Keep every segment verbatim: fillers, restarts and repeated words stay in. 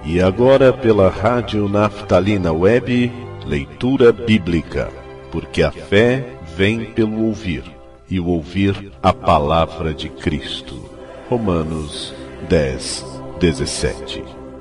E agora pela Rádio Naftalina Web, leitura bíblica, porque a fé vem pelo ouvir, e o ouvir a palavra de Cristo. Romanos dez, dezessete.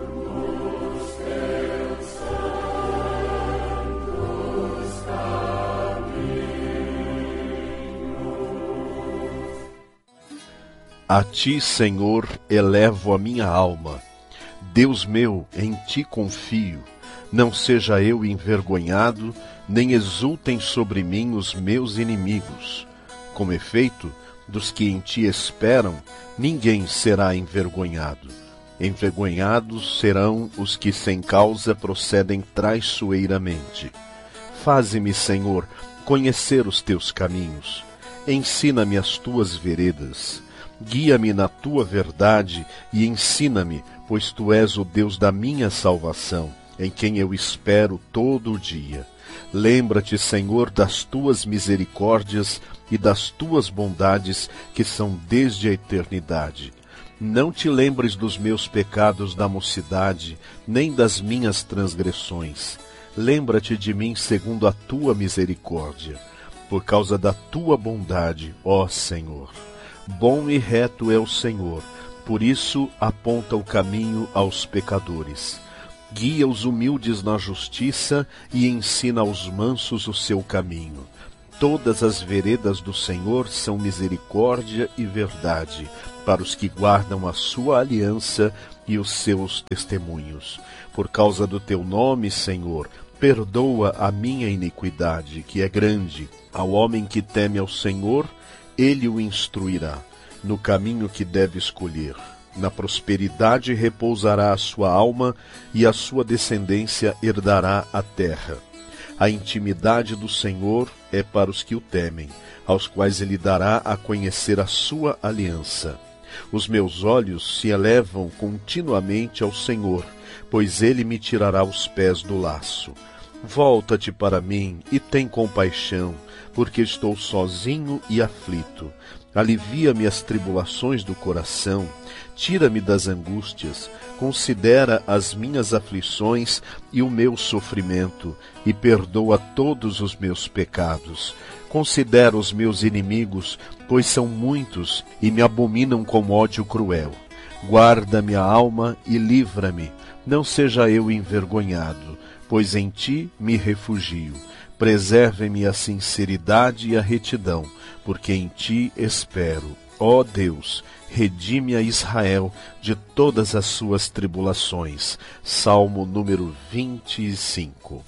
A ti, Senhor, elevo a minha alma. Deus meu, em ti confio. Não seja eu envergonhado, nem exultem sobre mim os meus inimigos. Com efeito, dos que em ti esperam, ninguém será envergonhado. Envergonhados serão os que sem causa procedem traiçoeiramente. Faze-me, Senhor, conhecer os teus caminhos. Ensina-me as tuas veredas. Guia-me na tua verdade e ensina-me, pois tu és o Deus da minha salvação, em quem eu espero todo o dia. Lembra-te, Senhor, das tuas misericórdias e das tuas bondades, que são desde a eternidade. Não te lembres dos meus pecados da mocidade, nem das minhas transgressões. Lembra-te de mim segundo a tua misericórdia, por causa da tua bondade, ó Senhor. Bom e reto é o Senhor, por isso aponta o caminho aos pecadores. Guia os humildes na justiça e ensina aos mansos o seu caminho. Todas as veredas do Senhor são misericórdia e verdade, para os que guardam a sua aliança e os seus testemunhos. Por causa do teu nome, Senhor, perdoa a minha iniquidade, que é grande. Ao homem que teme ao Senhor, ele o instruirá no caminho que deve escolher. Na prosperidade repousará a sua alma, e a sua descendência herdará a terra. A intimidade do Senhor é para os que o temem, aos quais ele dará a conhecer a sua aliança. Os meus olhos se elevam continuamente ao Senhor, pois ele me tirará os pés do laço. Volta-te para mim e tem compaixão, porque estou sozinho e aflito. Alivia-me as tribulações do coração, tira-me das angústias, considera as minhas aflições e o meu sofrimento, e perdoa todos os meus pecados. Considera os meus inimigos, pois são muitos, e me abominam com ódio cruel. Guarda minha alma e livra-me, não seja eu envergonhado, pois em ti me refugio. Preserve-me a sinceridade e a retidão, porque em ti espero. Ó Deus, redime a Israel de todas as suas tribulações. Salmo número vinte e cinco.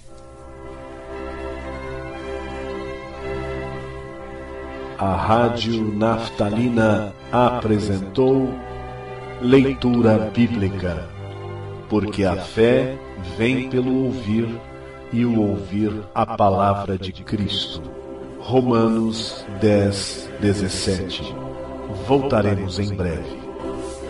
A Rádio Naftalina apresentou Leitura Bíblica, porque a fé vem pelo ouvir, e o ouvir a palavra de Cristo. Romanos dez, dezessete. Voltaremos em breve.